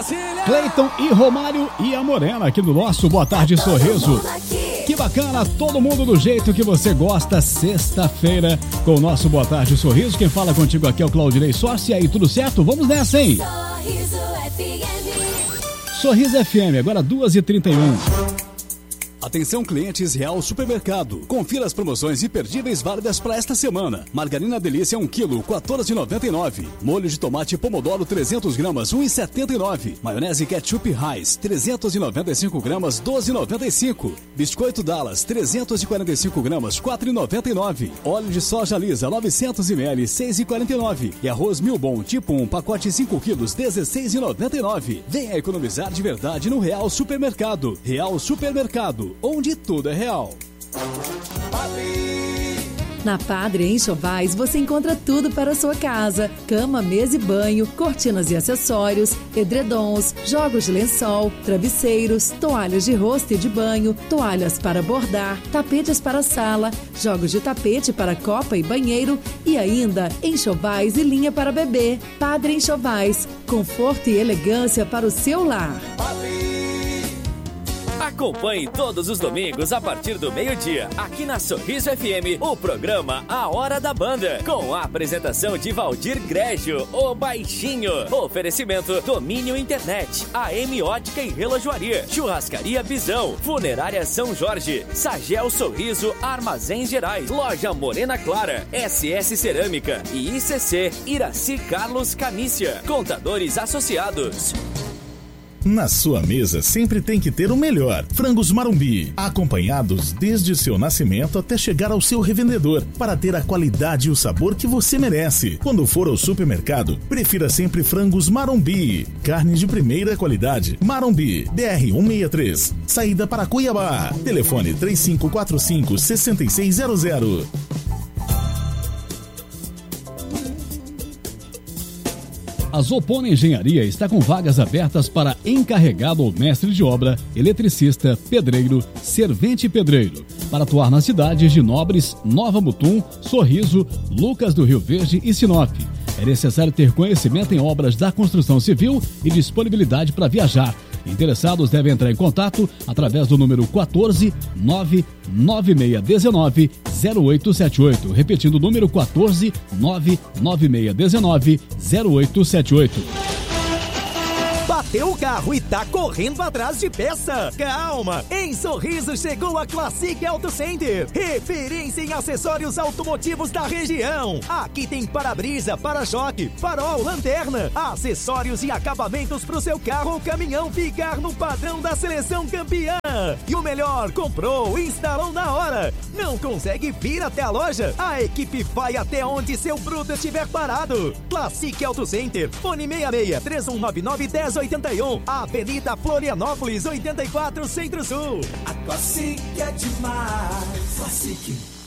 Cleiton e Romário e a Morena aqui no nosso Boa Tarde Sorriso. Que bacana, todo mundo do jeito que você gosta, sexta-feira com o nosso Boa Tarde Sorriso. Quem fala contigo aqui é o Claudinei Sócio. E aí, tudo certo? Vamos nessa, hein? Sorriso FM, agora 2h31. Atenção clientes Real Supermercado. Confira as promoções imperdíveis válidas para esta semana. Margarina Delícia 1 kg, 14,99. Molho de tomate Pomodoro 300 gramas, 1,79. Maionese Ketchup Heinz 395 gramas, 12,95. Biscoito Dallas 345 gramas, 4,99. Óleo de soja lisa 900 ml, 6,49. E arroz Milbon tipo 1, pacote 5 kg, 16,99. Venha economizar de verdade no Real Supermercado. Real Supermercado, onde tudo é real. Na Padre Enxovais você encontra tudo para a sua casa: cama, mesa e banho, cortinas e acessórios, edredons, jogos de lençol, travesseiros, toalhas de rosto e de banho, toalhas para bordar, tapetes para sala, jogos de tapete para copa e banheiro e ainda enxovais e linha para bebê. Padre Enxovais, conforto e elegância para o seu lar. Acompanhe todos os domingos a partir do meio-dia, aqui na Sorriso FM, o programa A Hora da Banda, com a apresentação de Valdir Grégio, o Baixinho. Oferecimento Domínio Internet, AM Ótica e Relojoaria, Churrascaria Bisão, Funerária São Jorge, Sagel Sorriso Armazéns Gerais, Loja Morena Clara, SS Cerâmica e ICC Iraci Carlos Canícia. Contadores Associados. Na sua mesa sempre tem que ter o melhor. Frangos Marumbi, acompanhados desde seu nascimento até chegar ao seu revendedor, para ter a qualidade e o sabor que você merece. Quando for ao supermercado, prefira sempre Frangos Marumbi. Carne de primeira qualidade. Marumbi, BR 163, saída para Cuiabá. Telefone 3545-6600. A Zopona Engenharia está com vagas abertas para encarregado ou mestre de obra, eletricista, pedreiro, servente e pedreiro, para atuar nas cidades de Nobres, Nova Mutum, Sorriso, Lucas do Rio Verde e Sinop. É necessário ter conhecimento em obras da construção civil e disponibilidade para viajar. Interessados devem entrar em contato através do número 14 99619 0878. Repetindo o número 14 99619 0878. Bateu o carro e tá correndo atrás de peça? Calma! Em Sorriso chegou a Classic Auto Center, referência em acessórios automotivos da região. Aqui tem para-brisa, para-choque, farol, lanterna, acessórios e acabamentos pro seu carro ou caminhão ficar no padrão da seleção campeã. E o melhor, comprou, instalou na hora. Não consegue vir até a loja? A equipe vai até onde seu bruto estiver parado. Classic Auto Center, fone 66-3199-1081, Avenida Florianópolis, 84, Centro-Sul. A Classic é demais. Classic.